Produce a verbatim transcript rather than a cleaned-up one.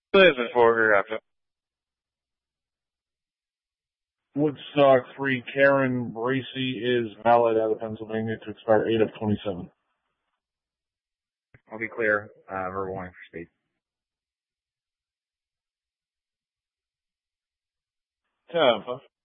This is for after. Woodstock three, Karen Bracy is valid out of Pennsylvania to expire eight of twenty-seven. I'll be clear. Uh, verbal warning for speed. Tampa.